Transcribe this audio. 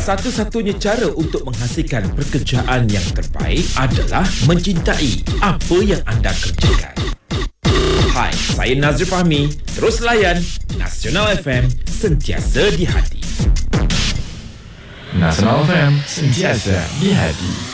Satu-satunya cara untuk menghasilkan pekerjaan yang terbaik adalah mencintai apa yang anda kerjakan. Hai, saya Nazri Fahmi. Terus layan Nasional FM, sentiasa di hati. Nasional FM, sentiasa di hati.